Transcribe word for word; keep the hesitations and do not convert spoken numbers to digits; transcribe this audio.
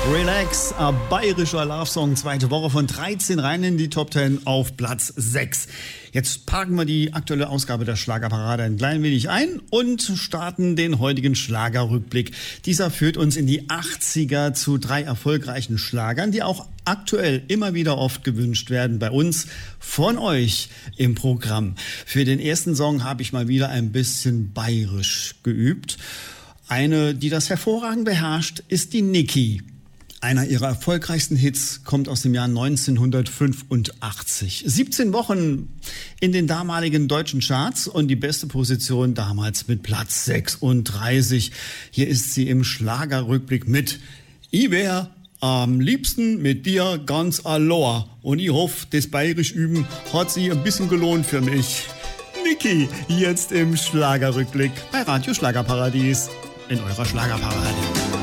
Relax, ein bayerischer Love-Song, zweite Woche von dreizehn rein in die Top zehn auf Platz sechs. Jetzt parken wir die aktuelle Ausgabe der Schlagerparade ein klein wenig ein und starten den heutigen Schlagerrückblick. Dieser führt uns in die achtziger zu drei erfolgreichen Schlagern, die auch aktuell immer wieder oft gewünscht werden bei uns von euch im Programm. Für den ersten Song habe ich mal wieder ein bisschen bayerisch geübt. Eine, die das hervorragend beherrscht, ist die Niki. Einer ihrer erfolgreichsten Hits kommt aus dem Jahr neunzehnhundertfünfundachtzig. siebzehn Wochen in den damaligen deutschen Charts und die beste Position damals mit Platz sechsunddreißig. Hier ist sie im Schlagerrückblick mit "Ich wär am liebsten mit dir ganz aloha" und ich hoffe, das bayerisch üben hat sich ein bisschen gelohnt für mich. Niki, jetzt im Schlagerrückblick bei Radio Schlagerparadies in eurer Schlagerparade.